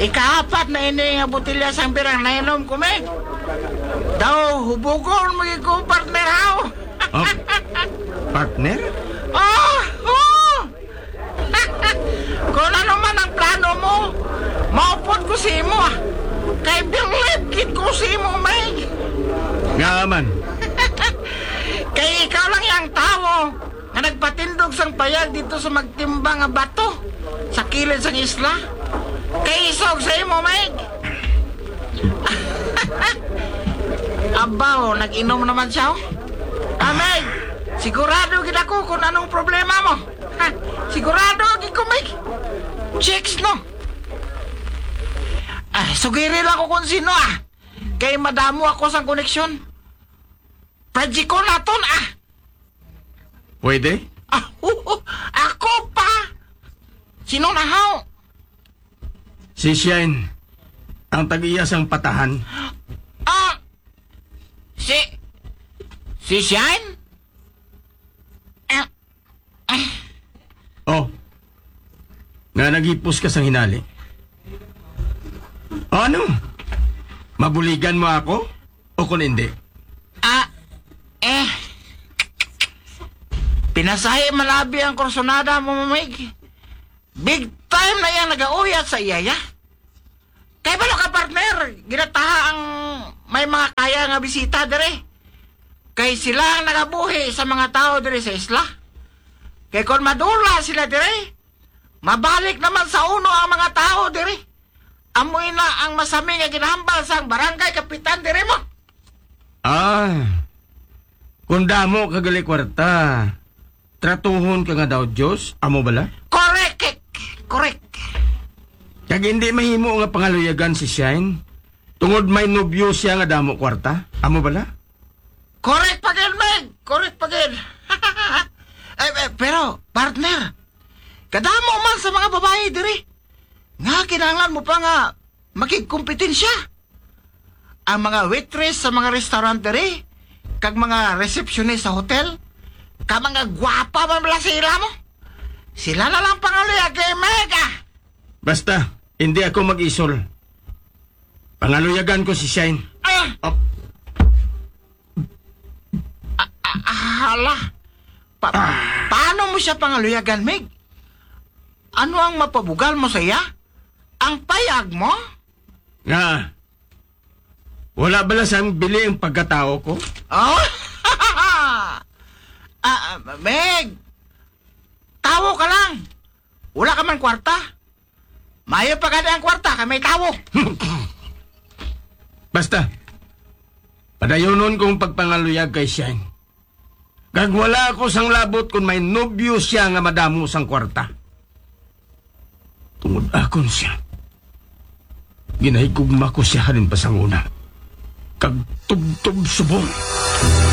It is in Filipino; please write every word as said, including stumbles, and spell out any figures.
Ikaapat na ini nga botelya sang birang nainom ko, Meg. Daw, hubugon mo ko, partner, haw. Oh, partner? Oh, oh. Kung ano man ang plano mo, maupod ko si mo, ah. Kay bilib kit ko si mo, Meg. Nga man. Kay ikaw lang yung tao nga nagpatindog sang payag dito sa magtimbang nga bato sa kilid sang isla. Kay isog sa imo, Meg. Abaw, nag-inom naman siya, oh. Ah, Meg, sigurado gid ako kung anong problema mo. Ha, sigurado gid ko, Meg. Checks, no? Ah, sugiri lang ako kung sino, ah. Kay madamo ako sang koneksyon. Pwede ko na ton, ah. Pwede? Ah, uh, uh, ako pa. Sino na, haw? Si Shine, ang tag-iyas ang patahan. Ah, si... Si Shine? Eh, eh, Oh, nga naghipos ka sang hinali. Ano? Mabuligan mo ako? O kung hindi? ah, eh... Pinasahi malabi ang kursonada mo, Meg. Big time na yan nag-auyat sa iyaya. Kaya balo ka, partner, ginataha ang may mga kaya nga bisita dire. Kay sila ang nagabuhi sa mga tao dire sa isla. Kay kung madula sila dire, mabalik naman sa uno ang mga tao dire. Amoy na ang masami nga ginahambal sa barangay kapitan dire mo. Ah, kung damo kagali kwarta, tratuhon ka nga daw Diyos, amo bala? Correct, correct. Kag hindi mahimo nga pangaluyagan si Shine, tungod may nobyo siya nga damo kwarta, amo bala? Correct pa din, Meg. Correct pa din. eh, eh, pero, partner, kadamo man sa mga babae diri. Nga, kinahanglan mo pa nga makigkompetensya. Ang mga waitress sa mga restaurant diri, kag mga receptionist sa hotel, ka mga gwapa man bala sila mo. Sila na lang pangaluya kay Meg, ah. Basta, hindi ako mag-isol. Pangaluyagan ko si Shine. Ah, Oh, hala. Pa- paano mo siya pangaluyagan, Meg? Ano ang mapabugal mo sa iya? Ang payag mo? nga, wala bala sang bili ang pagkatao ko? Oh? ah, Meg, tawo ka lang. Wala ka man kwarta. Mayo pa kada ang kwarta, kay may tawo. Basta, padayonon kong pagpangaluyag kay Shine. Kag wala ako sang labot kung may nobyo siya nga madamo sang kwarta. Tungod akon siya. Ginahigugma ko siya rin pa sang una. Kag tub-tub subong.